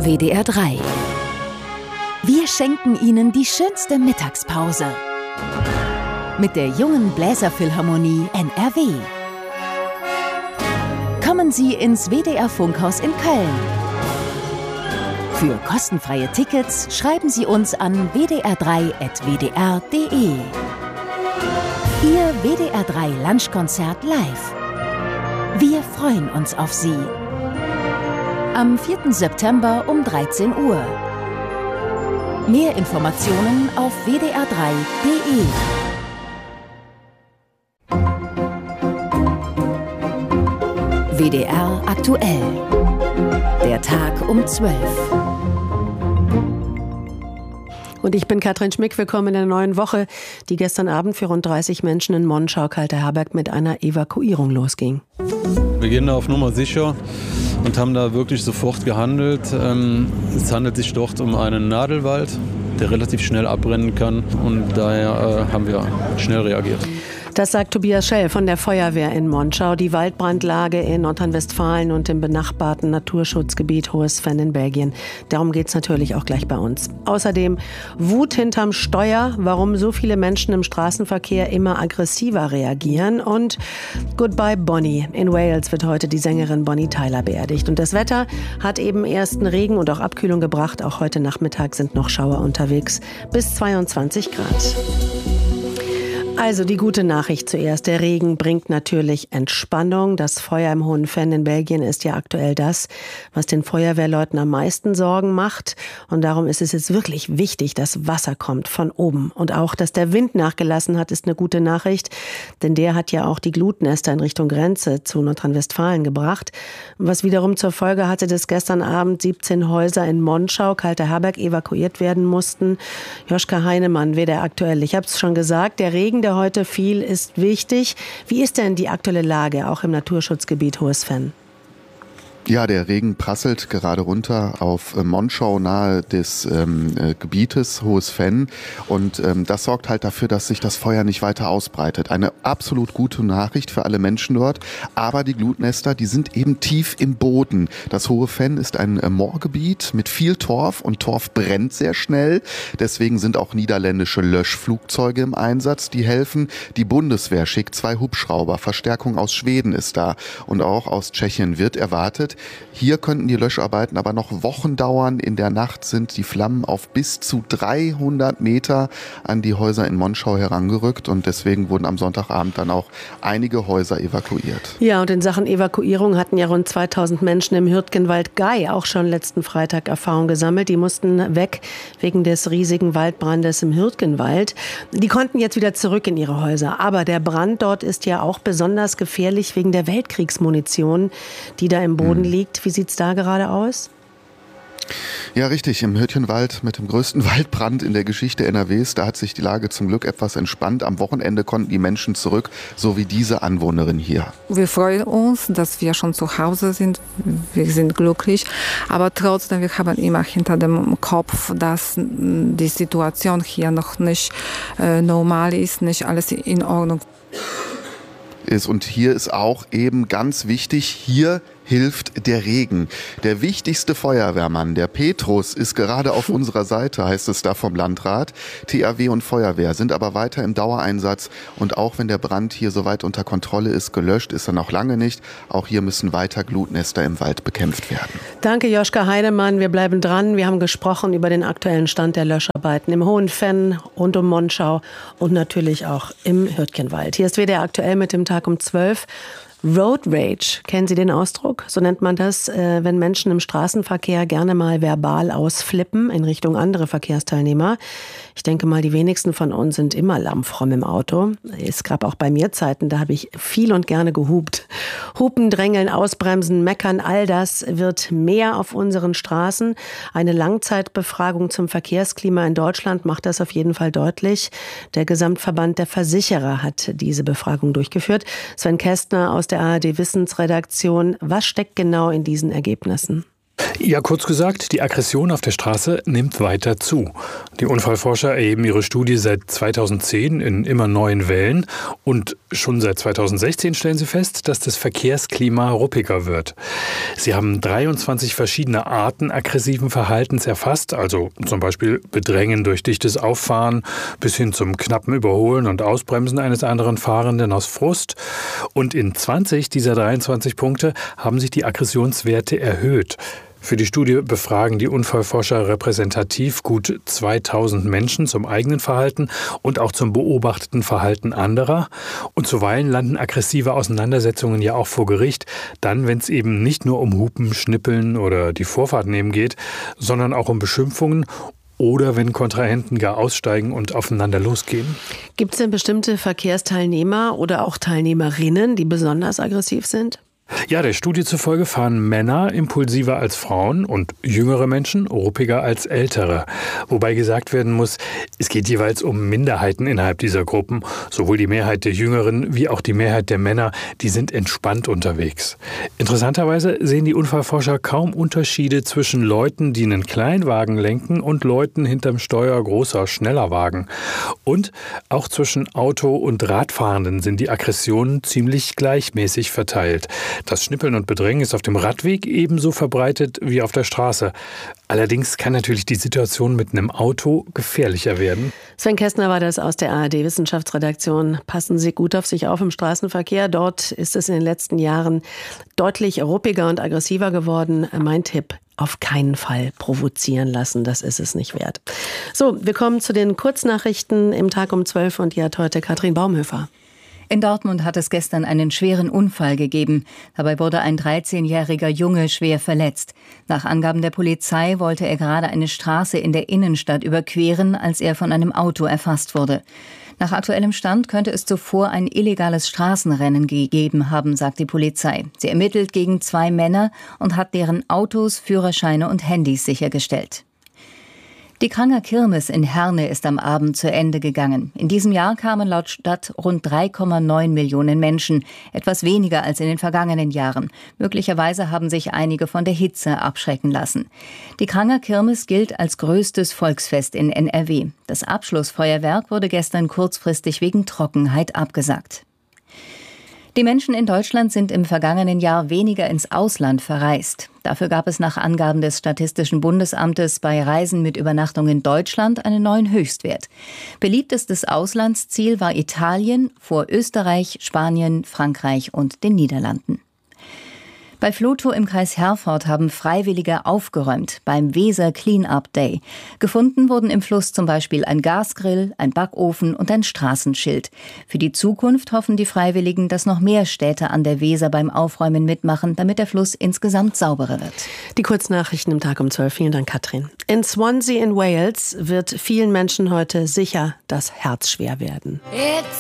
WDR 3. Wir schenken Ihnen die schönste Mittagspause. Mit der Jungen Bläserphilharmonie NRW. Kommen Sie ins WDR Funkhaus in Köln. Für kostenfreie Tickets schreiben Sie uns an wdr3@wdr.de. Ihr WDR 3 Lunchkonzert live. Wir freuen uns auf Sie. Am 4. September um 13 Uhr. Mehr Informationen auf wdr3.de. WDR aktuell. Der Tag um 12. Und ich bin Katrin Schmick, willkommen in der neuen Woche, die gestern Abend für rund 30 Menschen in Monschau, Kalter Herberg mit einer Evakuierung losging. Wir gehen da auf Nummer sicher und haben da wirklich sofort gehandelt. Es handelt sich dort um einen Nadelwald, der relativ schnell abbrennen kann, und daher haben wir schnell reagiert. Das sagt Tobias Schell von der Feuerwehr in Monschau. Die Waldbrandlage in Nordrhein-Westfalen und im benachbarten Naturschutzgebiet Hohes Venn in Belgien. Darum geht es natürlich auch gleich bei uns. Außerdem Wut hinterm Steuer, warum so viele Menschen im Straßenverkehr immer aggressiver reagieren. Und Goodbye Bonnie. In Wales wird heute die Sängerin Bonnie Tyler beerdigt. Und das Wetter hat eben ersten Regen und auch Abkühlung gebracht. Auch heute Nachmittag sind noch Schauer unterwegs. Bis 22 Grad. Also die gute Nachricht zuerst. Der Regen bringt natürlich Entspannung. Das Feuer im Hohen Venn in Belgien ist ja aktuell das, was den Feuerwehrleuten am meisten Sorgen macht. Und darum ist es jetzt wirklich wichtig, dass Wasser kommt von oben. Und auch, dass der Wind nachgelassen hat, ist eine gute Nachricht. Denn der hat ja auch die Glutnester in Richtung Grenze zu Nordrhein-Westfalen gebracht. Was wiederum zur Folge hatte, dass gestern Abend 17 Häuser in Monschau, Kalter Herberg, evakuiert werden mussten. Joschka Heinemann, WDR aktuell. Ich habe es schon gesagt, der Regen, der heute fiel, ist wichtig. Wie ist denn die aktuelle Lage, auch im Naturschutzgebiet Hohes Venn? Ja, der Regen prasselt gerade runter auf Monschau nahe des Gebietes Hohes Venn, und das sorgt halt dafür, dass sich das Feuer nicht weiter ausbreitet. Eine absolut gute Nachricht für alle Menschen dort, aber die Glutnester, die sind eben tief im Boden. Das Hohe Venn ist ein Moorgebiet mit viel Torf, und Torf brennt sehr schnell. Deswegen sind auch niederländische Löschflugzeuge im Einsatz, die helfen. Die Bundeswehr schickt 2 Hubschrauber, Verstärkung aus Schweden ist da, und auch aus Tschechien wird erwartet. Hier könnten die Löscharbeiten aber noch Wochen dauern. In der Nacht sind die Flammen auf bis zu 300 Meter an die Häuser in Monschau herangerückt, und deswegen wurden am Sonntagabend dann auch einige Häuser evakuiert. Ja, und in Sachen Evakuierung hatten ja rund 2000 Menschen im Hürtgenwald Gei auch schon letzten Freitag Erfahrung gesammelt. Die mussten weg wegen des riesigen Waldbrandes im Hürtgenwald. Die konnten jetzt wieder zurück in ihre Häuser. Aber der Brand dort ist ja auch besonders gefährlich wegen der Weltkriegsmunition, die da im Boden liegt. Wie sieht's da gerade aus? Ja, richtig. Im Hürtgenwald mit dem größten Waldbrand in der Geschichte NRWs, da hat sich die Lage zum Glück etwas entspannt. Am Wochenende konnten die Menschen zurück, so wie diese Anwohnerin hier. Wir freuen uns, dass wir schon zu Hause sind. Wir sind glücklich. Aber trotzdem, wir haben immer hinter dem Kopf, dass die Situation hier noch nicht normal ist, nicht alles in Ordnung ist. Und hier ist auch eben ganz wichtig, hier hilft der Regen. Der wichtigste Feuerwehrmann, der Petrus, ist gerade auf unserer Seite, heißt es da vom Landrat. THW und Feuerwehr sind aber weiter im Dauereinsatz, und auch wenn der Brand hier soweit unter Kontrolle ist, gelöscht ist er noch lange nicht. Auch hier müssen weiter Glutnester im Wald bekämpft werden. Danke, Joschka Heinemann. Wir bleiben dran. Wir haben gesprochen über den aktuellen Stand der Löscharbeiten im Hohen Venn, rund um Monschau und natürlich auch im Hürtgenwald. Hier ist WDR aktuell mit dem Tag um 12. Road Rage, kennen Sie den Ausdruck? So nennt man das, wenn Menschen im Straßenverkehr gerne mal verbal ausflippen in Richtung andere Verkehrsteilnehmer. Ich denke mal, die wenigsten von uns sind immer lammfromm im Auto. Es gab auch bei mir Zeiten, da habe ich viel und gerne gehupt. Hupen, drängeln, ausbremsen, meckern, all das wird mehr auf unseren Straßen. Eine Langzeitbefragung zum Verkehrsklima in Deutschland macht das auf jeden Fall deutlich. Der Gesamtverband der Versicherer hat diese Befragung durchgeführt. Sven Kästner aus der ARD Wissensredaktion. Was steckt genau in diesen Ergebnissen? Ja, kurz gesagt, die Aggression auf der Straße nimmt weiter zu. Die Unfallforscher erheben ihre Studie seit 2010 in immer neuen Wellen und schon seit 2016 stellen sie fest, dass das Verkehrsklima ruppiger wird. Sie haben 23 verschiedene Arten aggressiven Verhaltens erfasst, also zum Beispiel Bedrängen durch dichtes Auffahren bis hin zum knappen Überholen und Ausbremsen eines anderen Fahrenden aus Frust. Und in 20 dieser 23 Punkte haben sich die Aggressionswerte erhöht. Für die Studie befragen die Unfallforscher repräsentativ gut 2000 Menschen zum eigenen Verhalten und auch zum beobachteten Verhalten anderer. Und zuweilen landen aggressive Auseinandersetzungen ja auch vor Gericht, dann, wenn es eben nicht nur um Hupen, Schnippeln oder die Vorfahrt nehmen geht, sondern auch um Beschimpfungen oder wenn Kontrahenten gar aussteigen und aufeinander losgehen. Gibt es denn bestimmte Verkehrsteilnehmer oder auch Teilnehmerinnen, die besonders aggressiv sind? Ja, der Studie zufolge fahren Männer impulsiver als Frauen und jüngere Menschen ruppiger als ältere. Wobei gesagt werden muss, es geht jeweils um Minderheiten innerhalb dieser Gruppen. Sowohl die Mehrheit der Jüngeren wie auch die Mehrheit der Männer, die sind entspannt unterwegs. Interessanterweise sehen die Unfallforscher kaum Unterschiede zwischen Leuten, die einen Kleinwagen lenken und Leuten hinterm Steuer großer, schneller Wagen. Und auch zwischen Auto- und Radfahrenden sind die Aggressionen ziemlich gleichmäßig verteilt. Das Schnippeln und Bedrängen ist auf dem Radweg ebenso verbreitet wie auf der Straße. Allerdings kann natürlich die Situation mit einem Auto gefährlicher werden. Sven Kästner war das aus der ARD-Wissenschaftsredaktion. Passen Sie gut auf sich auf im Straßenverkehr. Dort ist es in den letzten Jahren deutlich ruppiger und aggressiver geworden. Mein Tipp: auf keinen Fall provozieren lassen, das ist es nicht wert. So, wir kommen zu den Kurznachrichten im Tag um 12 und die hat heute Katrin Baumhöfer. In Dortmund hat es gestern einen schweren Unfall gegeben. Dabei wurde ein 13-jähriger Junge schwer verletzt. Nach Angaben der Polizei wollte er gerade eine Straße in der Innenstadt überqueren, als er von einem Auto erfasst wurde. Nach aktuellem Stand könnte es zuvor ein illegales Straßenrennen gegeben haben, sagt die Polizei. Sie ermittelt gegen 2 Männer und hat deren Autos, Führerscheine und Handys sichergestellt. Die Kranger Kirmes in Herne ist am Abend zu Ende gegangen. In diesem Jahr kamen laut Stadt rund 3,9 Millionen Menschen, etwas weniger als in den vergangenen Jahren. Möglicherweise haben sich einige von der Hitze abschrecken lassen. Die Kranger Kirmes gilt als größtes Volksfest in NRW. Das Abschlussfeuerwerk wurde gestern kurzfristig wegen Trockenheit abgesagt. Die Menschen in Deutschland sind im vergangenen Jahr weniger ins Ausland verreist. Dafür gab es nach Angaben des Statistischen Bundesamtes bei Reisen mit Übernachtung in Deutschland einen neuen Höchstwert. Beliebtestes Auslandsziel war Italien vor Österreich, Spanien, Frankreich und den Niederlanden. Bei Vlotho im Kreis Herford haben Freiwillige aufgeräumt beim Weser Clean-Up Day. Gefunden wurden im Fluss zum Beispiel ein Gasgrill, ein Backofen und ein Straßenschild. Für die Zukunft hoffen die Freiwilligen, dass noch mehr Städte an der Weser beim Aufräumen mitmachen, damit der Fluss insgesamt sauberer wird. Die Kurznachrichten im Tag um 12. Vielen Dank, Katrin. In Swansea in Wales wird vielen Menschen heute sicher das Herz schwer werden. It's